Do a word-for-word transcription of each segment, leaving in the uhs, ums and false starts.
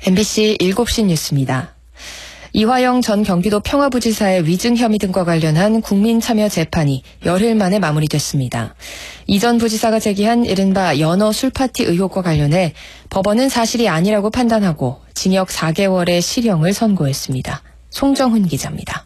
엠비씨 일곱 시 뉴스입니다. 이화영 전 경기도 평화부지사의 위증 혐의 등과 관련한 국민참여 재판이 열흘 만에 마무리됐습니다. 이 전 부지사가 제기한 이른바 연어 술파티 의혹과 관련해 법원은 사실이 아니라고 판단하고 징역 사 개월의 실형을 선고했습니다. 송정훈 기자입니다.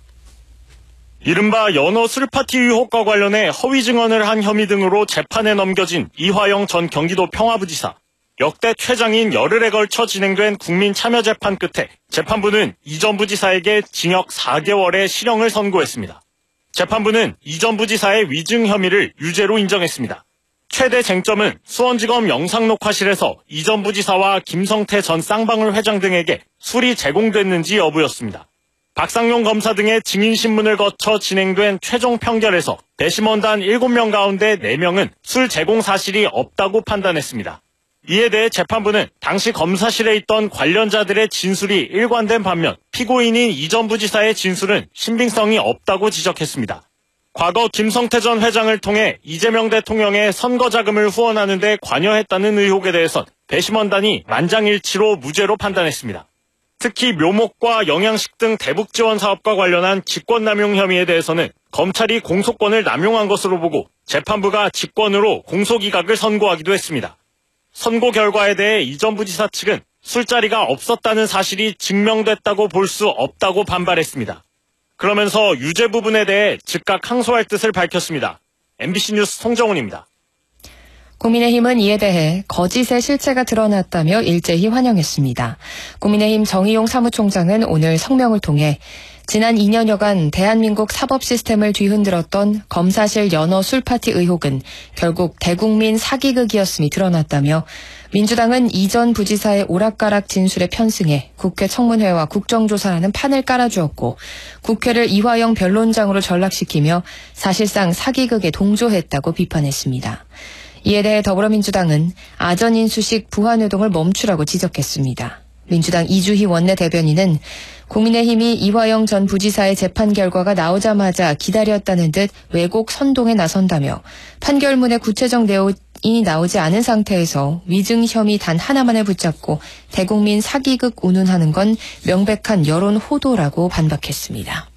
이른바 연어 술파티 의혹과 관련해 허위 증언을 한 혐의 등으로 재판에 넘겨진 이화영 전 경기도 평화부지사. 역대 최장인 열흘에 걸쳐 진행된 국민참여재판 끝에 재판부는 이 전 부지사에게 징역 사 개월의 실형을 선고했습니다. 재판부는 이 전 부지사의 위증 혐의를 유죄로 인정했습니다. 최대 쟁점은 수원지검 영상녹화실에서 이 전 부지사와 김성태 전 쌍방울 회장 등에게 술이 제공됐는지 여부였습니다. 박상용 검사 등의 증인신문을 거쳐 진행된 최종 평결에서 배심원단 일곱 명 가운데 네 명은 술 제공 사실이 없다고 판단했습니다. 이에 대해 재판부는 당시 검사실에 있던 관련자들의 진술이 일관된 반면 피고인인 이 전 부지사의 진술은 신빙성이 없다고 지적했습니다. 과거 김성태 전 회장을 통해 이재명 대통령의 선거 자금을 후원하는 데 관여했다는 의혹에 대해선 배심원단이 만장일치로 무죄로 판단했습니다. 특히 묘목과 영양식 등 대북 지원 사업과 관련한 직권남용 혐의에 대해서는 검찰이 공소권을 남용한 것으로 보고 재판부가 직권으로 공소기각을 선고하기도 했습니다. 선고 결과에 대해 이 전 부지사 측은 술자리가 없었다는 사실이 증명됐다고 볼 수 없다고 반발했습니다. 그러면서 유죄 부분에 대해 즉각 항소할 뜻을 밝혔습니다. 엠비씨 뉴스 송정훈입니다. 국민의힘은 이에 대해 거짓의 실체가 드러났다며 일제히 환영했습니다. 국민의힘 정의용 사무총장은 오늘 성명을 통해 지난 이 년여간 대한민국 사법 시스템을 뒤흔들었던 검사실 연어 술파티 의혹은 결국 대국민 사기극이었음이 드러났다며 민주당은 이 전 부지사의 오락가락 진술에 편승해 국회 청문회와 국정조사라는 판을 깔아주었고 국회를 이화영 변론장으로 전락시키며 사실상 사기극에 동조했다고 비판했습니다. 이에 대해 더불어민주당은 아전인수식 부안회동을 멈추라고 지적했습니다. 민주당 이주희 원내대변인은 국민의힘이 이화영 전 부지사의 재판 결과가 나오자마자 기다렸다는 듯 왜곡 선동에 나선다며 판결문의 구체적 내용이 나오지 않은 상태에서 위증 혐의 단 하나만을 붙잡고 대국민 사기극 운운하는 건 명백한 여론 호도라고 반박했습니다.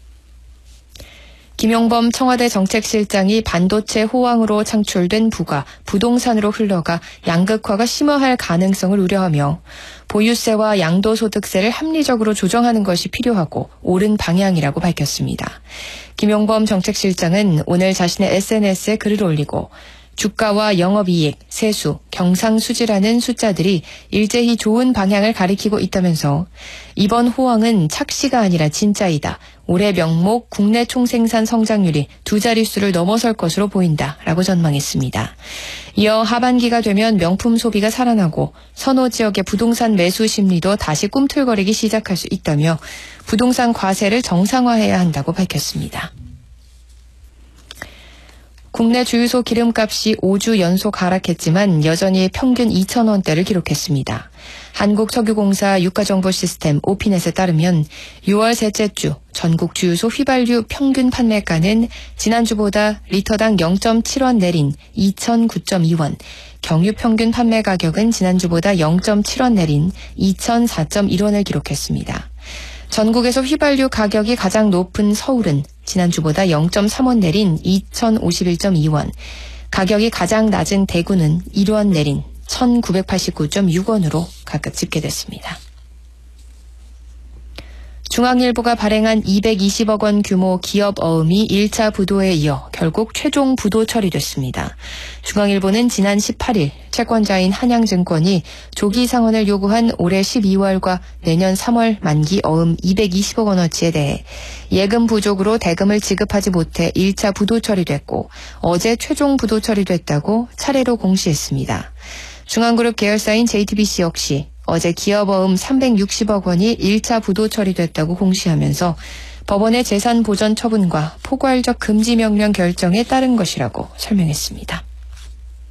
김용범 청와대 정책실장이 반도체 호황으로 창출된 부가 부동산으로 흘러가 양극화가 심화할 가능성을 우려하며 보유세와 양도소득세를 합리적으로 조정하는 것이 필요하고 옳은 방향이라고 밝혔습니다. 김용범 정책실장은 오늘 자신의 에스엔에스에 글을 올리고 주가와 영업이익, 세수, 경상수지라는 숫자들이 일제히 좋은 방향을 가리키고 있다면서 이번 호황은 착시가 아니라 진짜이다. 올해 명목 국내 총생산 성장률이 두 자릿수를 넘어설 것으로 보인다라고 전망했습니다. 이어 하반기가 되면 명품 소비가 살아나고 선호 지역의 부동산 매수 심리도 다시 꿈틀거리기 시작할 수 있다며 부동산 과세를 정상화해야 한다고 밝혔습니다. 국내 주유소 기름값이 오 주 연속 하락했지만 여전히 평균 이천 원대를 기록했습니다. 한국석유공사 유가정보시스템 오피넷에 따르면 유월 셋째 주 전국 주유소 휘발유 평균 판매가는 지난주보다 리터당 영 점 칠 원 내린 이천구 점 이 원, 경유 평균 판매 가격은 지난주보다 영 점 칠 원 내린 이천사 점 일 원을 기록했습니다. 전국에서 휘발유 가격이 가장 높은 서울은 지난주보다 영 점 삼 원 내린 이천오십일 점 이 원, 가격이 가장 낮은 대구는 일 원 내린 천구백팔십구 점 육 원으로 각각 집계됐습니다. 중앙일보가 발행한 이백이십억 원 규모 기업 어음이 일 차 부도에 이어 결국 최종 부도 처리됐습니다. 중앙일보는 지난 십팔 일 채권자인 한양증권이 조기 상환을 요구한 올해 십이월과 내년 삼월 만기 어음 이백이십억 원어치에 대해 예금 부족으로 대금을 지급하지 못해 일 차 부도 처리됐고 어제 최종 부도 처리됐다고 차례로 공시했습니다. 중앙그룹 계열사인 제이티비씨 역시 어제 기업어음 삼백육십억 원이 일 차 부도 처리됐다고 공시하면서 법원의 재산 보전 처분과 포괄적 금지 명령 결정에 따른 것이라고 설명했습니다.